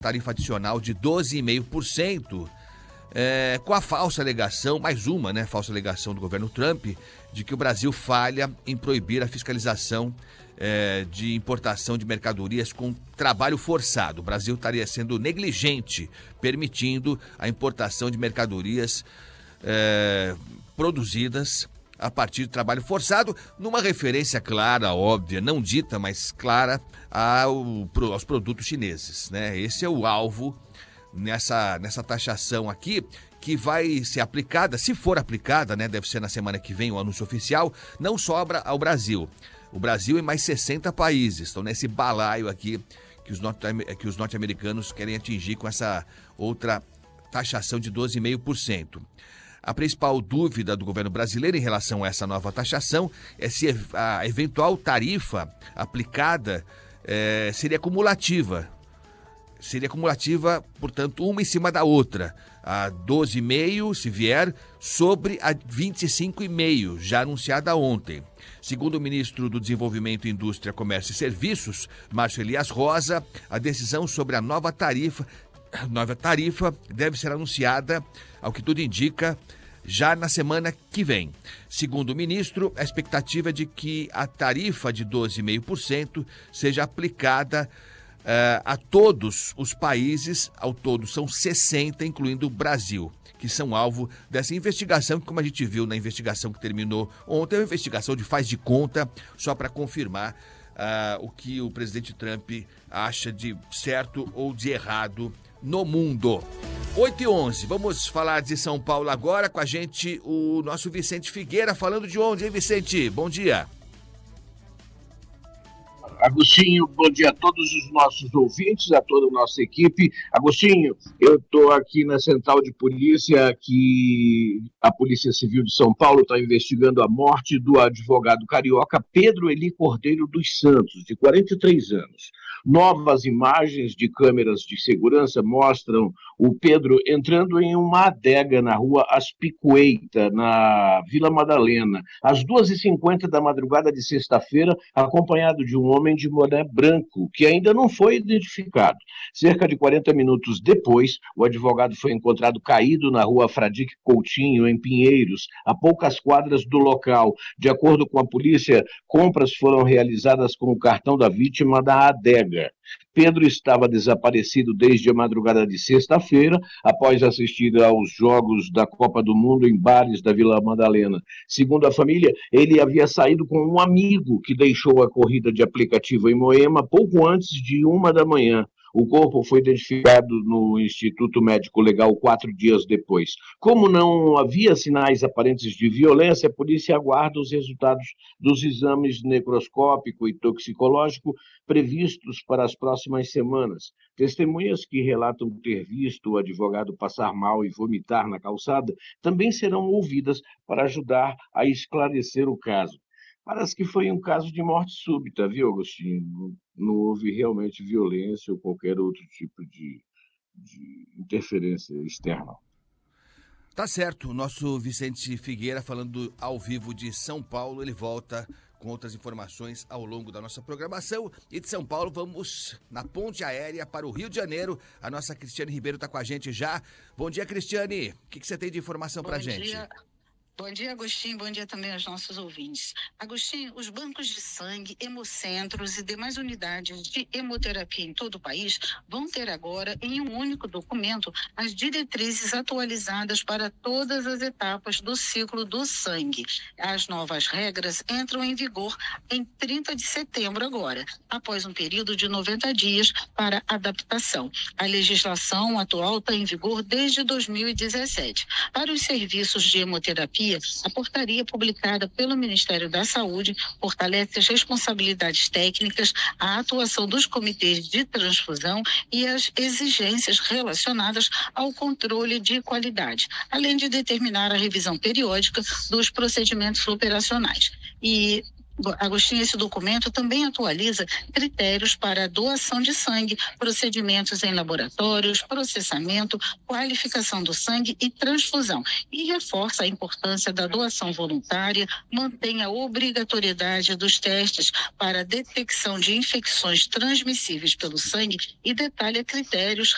tarifa adicional de 12,5%, com a falsa alegação, mais uma, falsa alegação do governo Trump, de que o Brasil falha em proibir a fiscalização de importação de mercadorias com trabalho forçado. O Brasil estaria sendo negligente, permitindo a importação de mercadorias produzidas a partir de trabalho forçado, numa referência clara, óbvia, não dita, mas clara aos produtos chineses, Esse é o alvo nessa taxação aqui, que vai ser aplicada, se for aplicada, deve ser na semana que vem o anúncio oficial, não sobra ao Brasil. O Brasil e mais 60 países estão nesse balaio aqui que os norte-americanos querem atingir com essa outra taxação de 12,5%. A principal dúvida do governo brasileiro em relação a essa nova taxação é se a eventual tarifa aplicada seria cumulativa. Seria cumulativa, portanto, uma em cima da outra. A 12,5, se vier, sobre a 25,5, já anunciada ontem. Segundo o ministro do Desenvolvimento, Indústria, Comércio e Serviços, Márcio Elias Rosa, a decisão sobre a nova tarifa deve ser anunciada, ao que tudo indica, já na semana que vem. Segundo o ministro, a expectativa é de que a tarifa de 12,5% seja aplicada a todos os países, ao todo são 60, incluindo o Brasil, que são alvo dessa investigação, que, como a gente viu na investigação que terminou ontem, é uma investigação de faz de conta, só para confirmar o que o presidente Trump acha de certo ou de errado no mundo. 8h11, vamos falar de São Paulo agora, com a gente o nosso Vicente Figueira, falando de onde, hein, Vicente? Bom dia. Agostinho, bom dia a todos os nossos ouvintes, a toda a nossa equipe. Agostinho, eu estou aqui na central de polícia, que a Polícia Civil de São Paulo está investigando a morte do advogado carioca Pedro Eli Cordeiro dos Santos, de 43 anos. Novas imagens de câmeras de segurança mostram o Pedro entrando em uma adega na rua Aspicueita, na Vila Madalena, às 2h50 da madrugada de sexta-feira, acompanhado de um homem de boné branco, que ainda não foi identificado. Cerca de 40 minutos depois, o advogado foi encontrado caído na rua Fradique Coutinho, em Pinheiros, a poucas quadras do local. De acordo com a polícia, compras foram realizadas com o cartão da vítima da adega. Pedro estava desaparecido desde a madrugada de sexta-feira, após assistir aos jogos da Copa do Mundo em bares da Vila Madalena. Segundo a família, ele havia saído com um amigo que deixou a corrida de aplicativo em Moema pouco antes de 1h da manhã. O corpo foi identificado no Instituto Médico Legal 4 dias depois. Como não havia sinais aparentes de violência, a polícia aguarda os resultados dos exames necroscópico e toxicológico previstos para as próximas semanas. Testemunhas que relatam ter visto o advogado passar mal e vomitar na calçada também serão ouvidas para ajudar a esclarecer o caso. Parece que foi um caso de morte súbita, viu, Agostinho? Não houve realmente violência ou qualquer outro tipo de interferência externa. Tá certo, o nosso Vicente Figueira, falando ao vivo de São Paulo, ele volta com outras informações ao longo da nossa programação. E de São Paulo, vamos na ponte aérea para o Rio de Janeiro. A nossa Cristiane Ribeiro está com a gente já. Bom dia, Cristiane. O que você tem de informação para a gente? Bom dia, Agostinho. Bom dia também aos nossos ouvintes. Agostinho, os bancos de sangue, hemocentros e demais unidades de hemoterapia em todo o país vão ter agora, em um único documento, as diretrizes atualizadas para todas as etapas do ciclo do sangue. As novas regras entram em vigor em 30 de setembro agora, após um período de 90 dias para adaptação. A legislação atual está em vigor desde 2017. Para os serviços de hemoterapia, a portaria publicada pelo Ministério da Saúde fortalece as responsabilidades técnicas, a atuação dos comitês de transfusão e as exigências relacionadas ao controle de qualidade, além de determinar a revisão periódica dos procedimentos operacionais. E Agostinho, esse documento também atualiza critérios para a doação de sangue, procedimentos em laboratórios, processamento, qualificação do sangue e transfusão, e reforça a importância da doação voluntária, mantém a obrigatoriedade dos testes para a detecção de infecções transmissíveis pelo sangue e detalha critérios